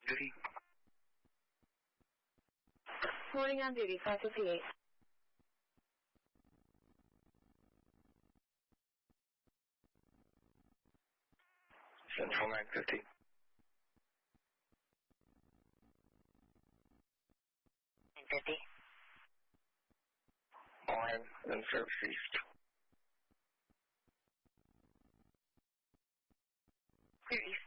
Duty. Morning on duty, 558. Central 950. 950. Line and service east. Clear east.